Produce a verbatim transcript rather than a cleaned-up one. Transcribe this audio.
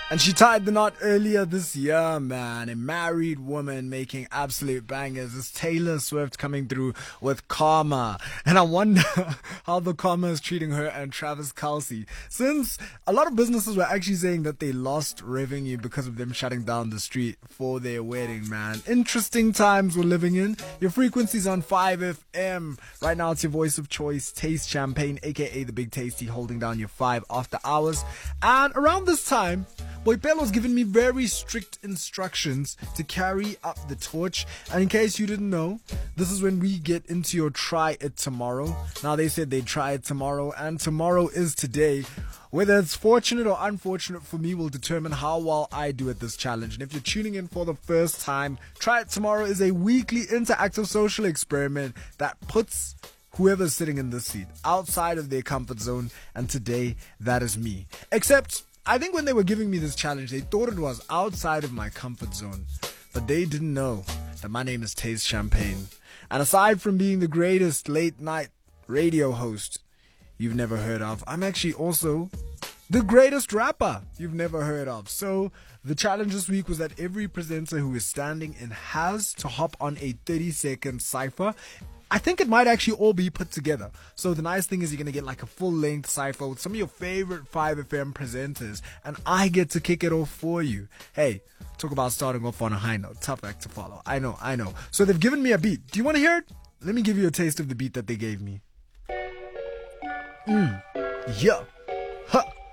And she tied the knot earlier this year, man. A married woman making absolute bangers. It's Taylor Swift coming through with Karma. And I wonder how the Karma is treating her and Travis Kelce. Since a lot of businesses were actually saying that they lost revenue because of them shutting down the street for their wedding, man. Interesting times we're living in. Your frequency's on five F M. Right now it's your voice of choice, Taste Champagne, aka The Big Tasty, holding down your five after hours. And around this time, Boipelo's given me very strict instructions to carry up the torch. And in case you didn't know, this is when we get into your try it tomorrow. Now they said they'd try it tomorrow, and tomorrow is today. Whether it's fortunate or unfortunate for me will determine how well I do at this challenge. And if you're tuning in for the first time, Try It Tomorrow is a weekly interactive social experiment that puts whoever's sitting in this seat outside of their comfort zone. And today, that is me. Except, I think when they were giving me this challenge, they thought it was outside of my comfort zone. But they didn't know that my name is Taste Champagne. And aside from being the greatest late night radio host you've never heard of, I'm actually also the greatest rapper you've never heard of. So the challenge this week was that every presenter who is standing in has to hop on a thirty second cypher. I think it might actually all be put together. So the nice thing is you're going to get like a full-length cypher with some of your favorite five F M presenters, and I get to kick it off for you. Hey, talk about starting off on a high note. Tough act to follow. I know, I know. So they've given me a beat. Do you want to hear it? Let me give you a taste of the beat that they gave me. Mm. Yeah.